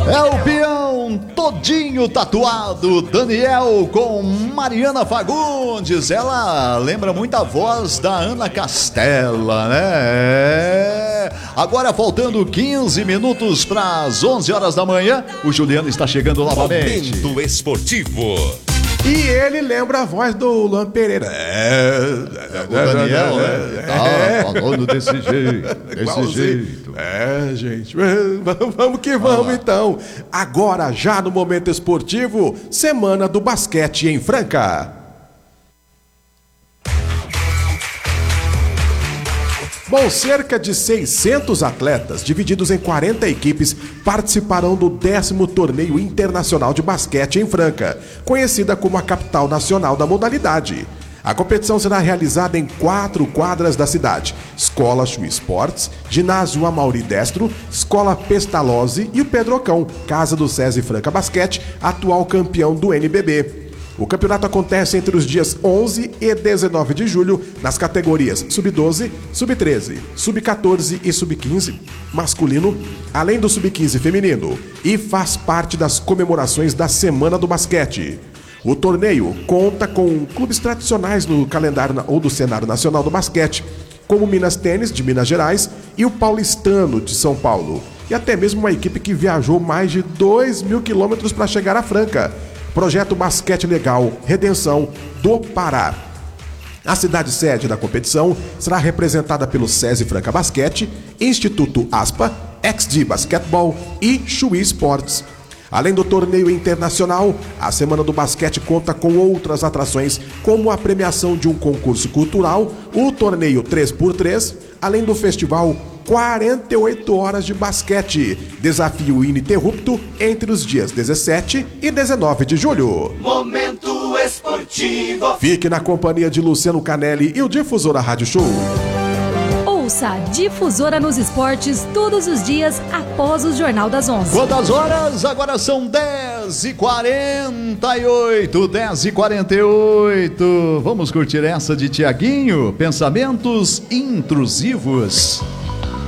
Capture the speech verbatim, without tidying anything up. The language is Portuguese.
É o peão todinho tatuado, Daniel com Mariana Fagundes. Ela lembra muito a voz da Ana Castela, né? É. Agora faltando quinze minutos para as onze horas da manhã, o Juliano está chegando novamente. Momento esportivo. E ele lembra a voz do Luan Pereira. É, o Daniel, né? Tá falando desse jeito, desse jeito. É, gente, vamos que vamos então. Agora, já no momento esportivo, semana do basquete em Franca. Bom, cerca de seiscentos atletas, divididos em quarenta equipes, participarão do décimo Torneio Internacional de Basquete em Franca, conhecida como a capital nacional da modalidade. A competição será realizada em quatro quadras da cidade: Escola Chuí Esportes, Ginásio Amauri Destro, Escola Pestalozzi e o Pedrocão, casa do SESI Franca Basquete, atual campeão do N B B. O campeonato acontece entre os dias onze e dezenove de julho nas categorias sub doze, sub treze, sub quatorze e sub quinze masculino, além do sub quinze feminino, e faz parte das comemorações da Semana do Basquete. O torneio conta com clubes tradicionais no calendário ou do cenário nacional do basquete, como o Minas Tênis de Minas Gerais e o Paulistano de São Paulo, e até mesmo uma equipe que viajou mais de dois mil quilômetros para chegar a Franca. Projeto Basquete Legal Redenção do Pará. A cidade sede da competição será representada pelo SESI Franca Basquete, Instituto ASPA, X D Basketball e Chuí Esportes. Além do torneio internacional, a Semana do Basquete conta com outras atrações, como a premiação de um concurso cultural, o torneio três por três, além do festival quarenta e oito horas de basquete, desafio ininterrupto entre os dias dezessete e dezenove de julho. Momento esportivo. Fique na companhia de Luciano Canelli e o Difusora Rádio Show. Ouça a Difusora nos esportes todos os dias após o Jornal das onze. Quantas horas? Agora são dez e quarenta e oito, dez e quarenta e oito. Vamos curtir essa de Tiaguinho, Pensamentos Intrusivos.